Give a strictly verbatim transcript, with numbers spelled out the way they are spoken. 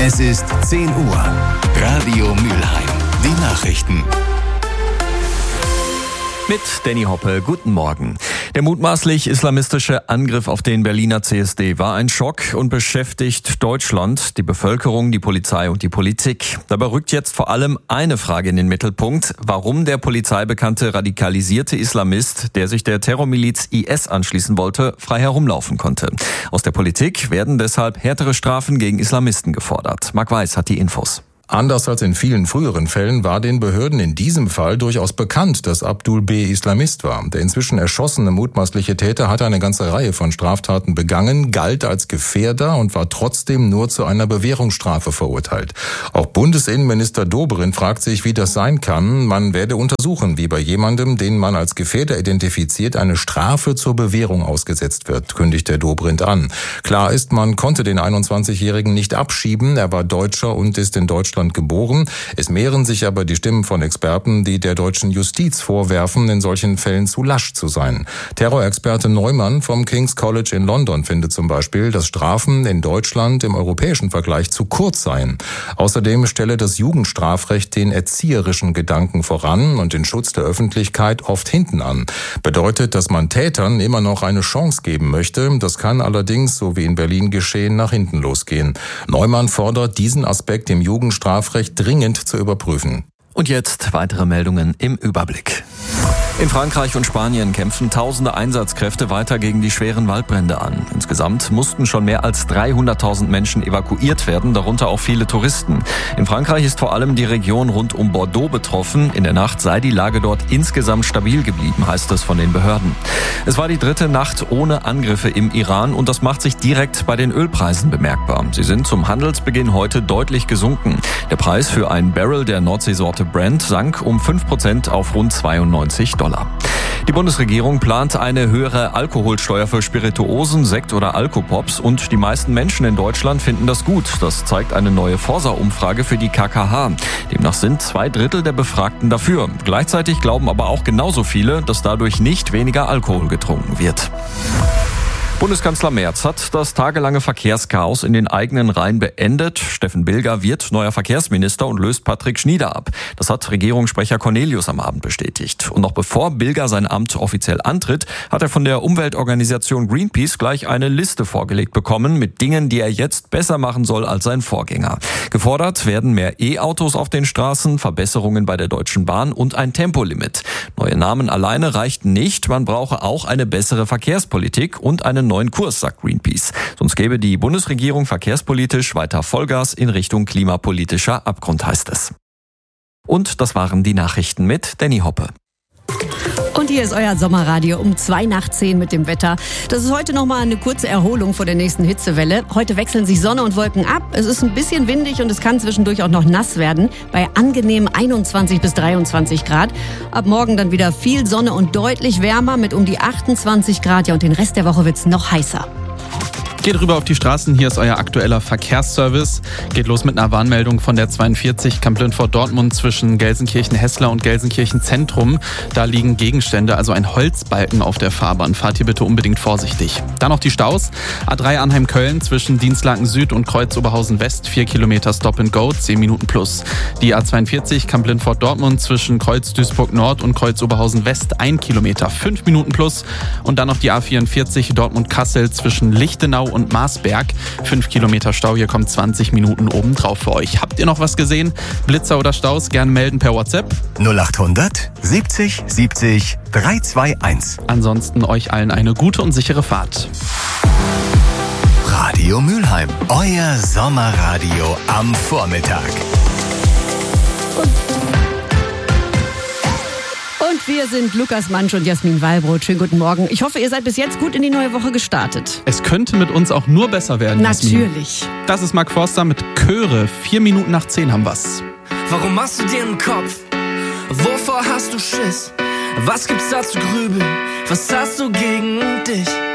Es ist zehn Uhr. Radio Mülheim. Die Nachrichten. Mit Danny Hoppe, guten Morgen. Der mutmaßlich islamistische Angriff auf den Berliner C S D war ein Schock und beschäftigt Deutschland, die Bevölkerung, die Polizei und die Politik. Dabei rückt jetzt vor allem eine Frage in den Mittelpunkt: Warum der polizeibekannte radikalisierte Islamist, der sich der Terrormiliz I S anschließen wollte, frei herumlaufen konnte. Aus der Politik werden deshalb härtere Strafen gegen Islamisten gefordert. Marc Weiß hat die Infos. Anders als in vielen früheren Fällen war den Behörden in diesem Fall durchaus bekannt, dass Abdul B. Islamist war. Der inzwischen erschossene mutmaßliche Täter hatte eine ganze Reihe von Straftaten begangen, galt als Gefährder und war trotzdem nur zu einer Bewährungsstrafe verurteilt. Auch Bundesinnenminister Dobrindt fragt sich, wie das sein kann. Man werde untersuchen, wie bei jemandem, den man als Gefährder identifiziert, eine Strafe zur Bewährung ausgesetzt wird, kündigt der Dobrindt an. Klar ist, man konnte den einundzwanzigjährigen nicht abschieben. Er war Deutscher und ist in Deutschland geboren. Es mehren sich aber die Stimmen von Experten, die der deutschen Justiz vorwerfen, in solchen Fällen zu lasch zu sein. Terrorexperte Neumann vom King's College in London findet zum Beispiel, dass Strafen in Deutschland im europäischen Vergleich zu kurz seien. Außerdem stelle das Jugendstrafrecht den erzieherischen Gedanken voran und den Schutz der Öffentlichkeit oft hinten an. Bedeutet, dass man Tätern immer noch eine Chance geben möchte. Das kann allerdings, so wie in Berlin geschehen, nach hinten losgehen. Neumann fordert, diesen Aspekt im Jugendstrafrecht Strafrecht dringend zu überprüfen. Und jetzt weitere Meldungen im Überblick. In Frankreich und Spanien kämpfen tausende Einsatzkräfte weiter gegen die schweren Waldbrände an. Insgesamt mussten schon mehr als dreihunderttausend Menschen evakuiert werden, darunter auch viele Touristen. In Frankreich ist vor allem die Region rund um Bordeaux betroffen. In der Nacht sei die Lage dort insgesamt stabil geblieben, heißt es von den Behörden. Es war die dritte Nacht ohne Angriffe im Iran und das macht sich direkt bei den Ölpreisen bemerkbar. Sie sind zum Handelsbeginn heute deutlich gesunken. Der Preis für ein Barrel der Nordseesorte Brent sank um fünf Prozent auf rund zweiundneunzig Dollar. Die Bundesregierung plant eine höhere Alkoholsteuer für Spirituosen, Sekt oder Alkopops und die meisten Menschen in Deutschland finden das gut. Das zeigt eine neue Forsa-Umfrage für die K K H. Demnach sind zwei Drittel der Befragten dafür. Gleichzeitig glauben aber auch genauso viele, dass dadurch nicht weniger Alkohol getrunken wird. Bundeskanzler Merz hat das tagelange Verkehrschaos in den eigenen Reihen beendet. Steffen Bilger wird neuer Verkehrsminister und löst Patrick Schnieder ab. Das hat Regierungssprecher Cornelius am Abend bestätigt. Und noch bevor Bilger sein Amt offiziell antritt, hat er von der Umweltorganisation Greenpeace gleich eine Liste vorgelegt bekommen mit Dingen, die er jetzt besser machen soll als sein Vorgänger. Gefordert werden mehr E-Autos auf den Straßen, Verbesserungen bei der Deutschen Bahn und ein Tempolimit. Neue Namen alleine reichten nicht. Man brauche auch eine bessere Verkehrspolitik und einen neuen Kurs, sagt Greenpeace. Sonst gäbe die Bundesregierung verkehrspolitisch weiter Vollgas in Richtung klimapolitischer Abgrund, heißt es. Und das waren die Nachrichten mit Danny Hoppe. Und hier ist euer Sommerradio um zwei nach zehn mit dem Wetter. Das ist heute nochmal eine kurze Erholung vor der nächsten Hitzewelle. Heute wechseln sich Sonne und Wolken ab. Es ist ein bisschen windig und es kann zwischendurch auch noch nass werden. Bei angenehmen einundzwanzig bis dreiundzwanzig Grad. Ab morgen dann wieder viel Sonne und deutlich wärmer mit um die achtundzwanzig Grad. Ja, und den Rest der Woche wird's noch heißer. Geht rüber auf die Straßen, hier ist euer aktueller Verkehrsservice. Geht los mit einer Warnmeldung von der zweiundvierzig Kamp-Lüneburg-Dortmund zwischen Gelsenkirchen-Hessler und Gelsenkirchen-Zentrum. Da liegen Gegenstände, also ein Holzbalken auf der Fahrbahn. Fahrt hier bitte unbedingt vorsichtig. Dann noch die Staus. A drei Arnheim-Köln zwischen Dienstlaken Süd und Kreuz-Oberhausen-West. vier Kilometer Stop-and-Go, zehn Minuten plus. Die A zweiundvierzig Kamp-Lüneburg-Dortmund zwischen Kreuz-Duisburg-Nord und Kreuz-Oberhausen-West. ein Kilometer, fünf Minuten plus. Und dann noch die A vierundvierzig Dortmund-Kassel zwischen Lichtenau und Marsberg. fünf Kilometer Stau, hier kommt zwanzig Minuten obendrauf für euch. Habt ihr noch was gesehen? Blitzer oder Staus? Gerne melden per WhatsApp. null achthundert siebzig siebzig dreihunderteinundzwanzig. Ansonsten euch allen eine gute und sichere Fahrt. Radio Mülheim, euer Sommerradio am Vormittag. Und wir sind Lukas Mansch und Jasmin Wallbrot. Schönen guten Morgen. Ich hoffe, ihr seid bis jetzt gut in die neue Woche gestartet. Es könnte mit uns auch nur besser werden, Jasmin. Natürlich. Das ist Mark Forster mit Chöre. Vier Minuten nach zehn haben wir's. Warum machst du dir einen Kopf? Wovor hast du Schiss? Was gibt's da zu grübeln? Was hast du gegen dich?